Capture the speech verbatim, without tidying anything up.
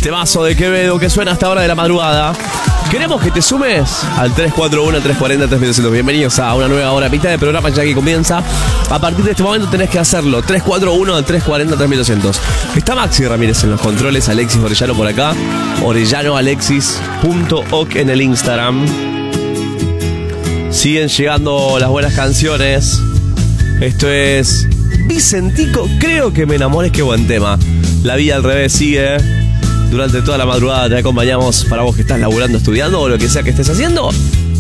Temazo de Quevedo que suena hasta hora de la madrugada. Queremos que te sumes al tres cuatro uno, tres cuarenta, tres mil doscientos. Bienvenidos a una nueva hora, mitad de programa ya que comienza. A partir de este momento tenés que hacerlo. tres cuatro uno, tres cuarenta, tres mil doscientos. Está Maxi Ramírez en los controles, Alexis Orellano por acá. Orellano Alexis punto oc en el Instagram. Siguen llegando las buenas canciones. Esto es Vicentico, creo que me enamoré, qué buen tema. La vida al revés sigue. Durante toda la madrugada te acompañamos para vos que estás laburando, estudiando o lo que sea que estés haciendo.